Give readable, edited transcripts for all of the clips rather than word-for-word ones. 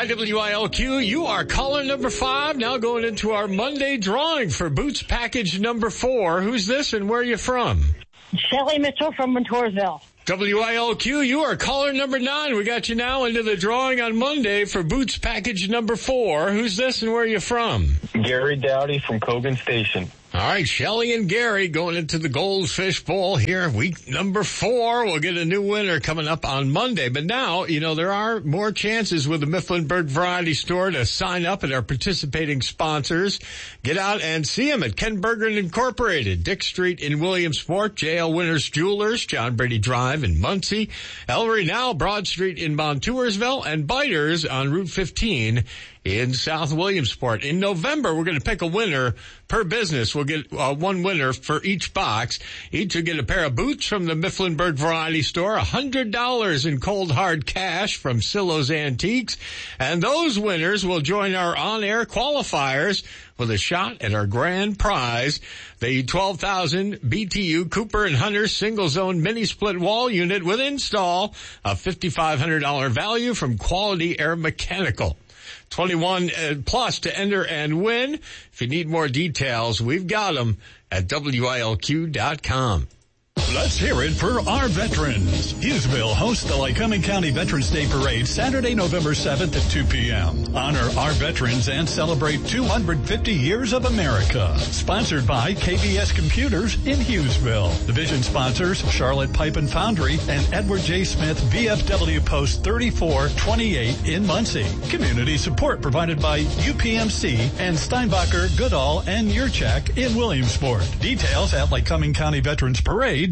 IWILQ, you are caller number 5, now going into our Monday drawing for Boots package number 4. Who's this and where are you from? Shelly Mitchell from Montoursville. WILQ, you are caller number 9. We got you now into the drawing on Monday for Boots package number 4. Who's this and where are you from? Gary Dowdy from Cogan Station. All right, Shelly and Gary going into the Goldfish Bowl here, week number 4. We'll get a new winner coming up on Monday. But now, there are more chances with the Mifflinburg Variety Store to sign up at our participating sponsors. Get out and see them at Ken Bergeron Incorporated, Dick Street in Williamsport, J.L. Winters Jewelers, John Brady Drive in Muncie, Ellery Now, Broad Street in Montoursville, and Biters on Route 15 in South Williamsport. In November, we're going to pick a winner per business. We'll get one winner for each box. Each will get a pair of boots from the Mifflinburg Variety Store, $100 in cold hard cash from Silo's Antiques, and those winners will join our on-air qualifiers with a shot at our grand prize, the 12,000 BTU Cooper & Hunter single-zone mini-split wall unit with install, a $5,500 value from Quality Air Mechanical. 21 plus to enter and win. If you need more details, we've got them at WILQ.com. Let's hear it for our veterans. Hughesville hosts the Lycoming County Veterans Day Parade Saturday, November 7th at 2 p.m. Honor our veterans and celebrate 250 years of America. Sponsored by KBS Computers in Hughesville. Division sponsors Charlotte Pipe and Foundry and Edward J. Smith VFW Post 3428 in Muncie. Community support provided by UPMC and Steinbacher, Goodall, and Yurchak in Williamsport. Details at Lycoming County Veterans Parade.org.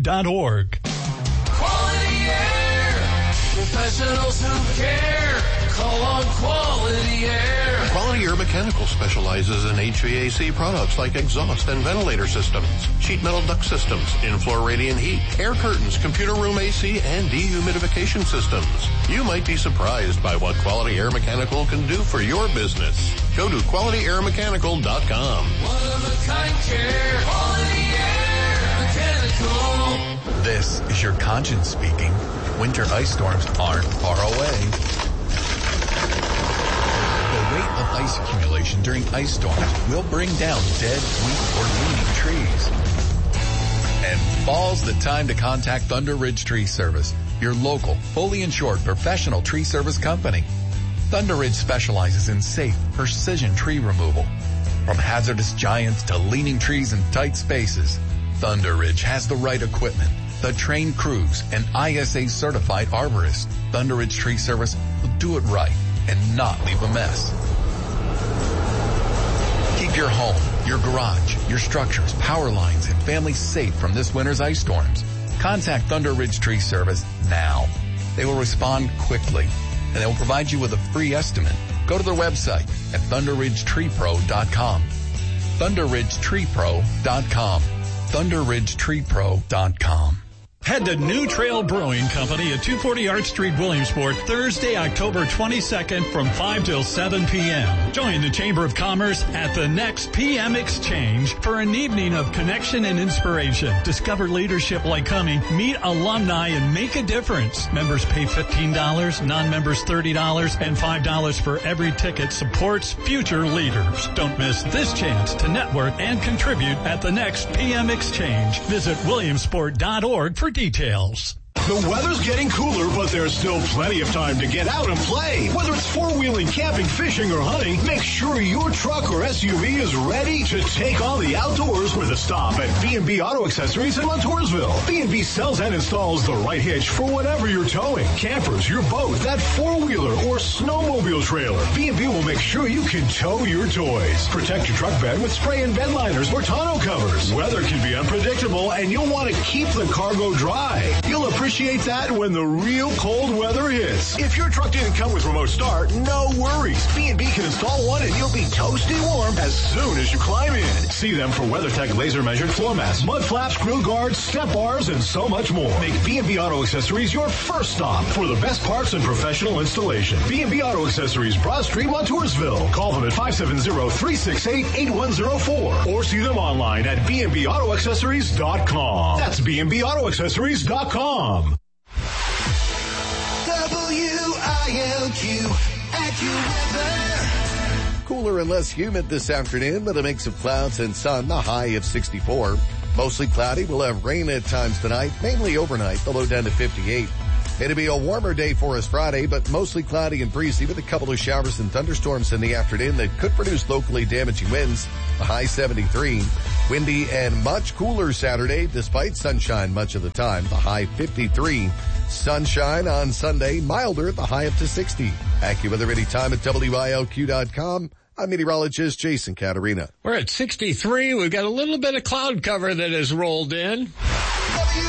Quality Air. Professionals who care. Call on Quality Air. Quality Air Mechanical specializes in HVAC products like exhaust and ventilator systems, sheet metal duct systems, in-floor radiant heat, air curtains, computer room AC, and dehumidification systems. You might be surprised by what Quality Air Mechanical can do for your business. Go to QualityAirMechanical.com. One-of-a-kind care. Quality Air Mechanical. This is your conscience speaking. Winter ice storms aren't far away. The rate of ice accumulation during ice storms will bring down dead, weak, or leaning trees. And fall's the time to contact Thunder Ridge Tree Service, your local, fully insured professional tree service company. Thunder Ridge specializes in safe, precision tree removal. From hazardous giants to leaning trees in tight spaces, Thunder Ridge has the right equipment, the trained crews, and ISA-certified arborists. Thunder Ridge Tree Service will do it right and not leave a mess. Keep your home, your garage, your structures, power lines, and family safe from this winter's ice storms. Contact Thunder Ridge Tree Service now. They will respond quickly, and they will provide you with a free estimate. Go to their website at ThunderRidgeTreePro.com. ThunderRidgeTreePro.com. ThunderRidgeTreePro.com. Head to New Trail Brewing Company at 240 Art Street, Williamsport, Thursday, October 22nd from 5 till 7 p.m. Join the Chamber of Commerce at the next PM Exchange for an evening of connection and inspiration. Discover leadership like coming, meet alumni, and make a difference. Members pay $15, non-members $30, and $5 for every ticket supports future leaders. Don't miss this chance to network and contribute at the next PM Exchange. Visit Williamsport.org for details. The weather's getting cooler, but there's still plenty of time to get out and play. Whether it's four-wheeling, camping, fishing, or hunting, make sure your truck or SUV is ready to take on the outdoors with a stop at B&B Auto Accessories in Montoursville. B&B sells and installs the right hitch for whatever you're towing. Campers, your boat, that four-wheeler, or snowmobile trailer. B&B will make sure you can tow your toys. Protect your truck bed with spray and bed liners or tonneau covers. Weather can be unpredictable, and you'll want to keep the cargo dry. You'll appreciate that when the real cold weather hits. If your truck didn't come with remote start, no worries. B&B can install one and you'll be toasty warm as soon as you climb in. See them for WeatherTech laser measured floor mats, mud flaps, grill guards, step bars, and so much more. Make B&B Auto Accessories your first stop for the best parts and professional installation. B&B Auto Accessories, Broad Street, Montoursville. Call them at 570-368-8104 or see them online at bnbautoaccessories.com. That's bnbautoaccessories.com. WILQ at your cooler and less humid this afternoon, but a mix of clouds and sun, the high of 64. Mostly cloudy. We'll have rain at times tonight, mainly overnight, the low down to 58. It'll be a warmer day for us Friday, but mostly cloudy and breezy with a couple of showers and thunderstorms in the afternoon that could produce locally damaging winds, the high 73. Windy and much cooler Saturday, despite sunshine much of the time, the high 53. Sunshine on Sunday, milder at the high up to 60. AccuWeather anytime at WILQ.com. I'm meteorologist Jason Caterina. We're at 63. We've got a little bit of cloud cover that has rolled in.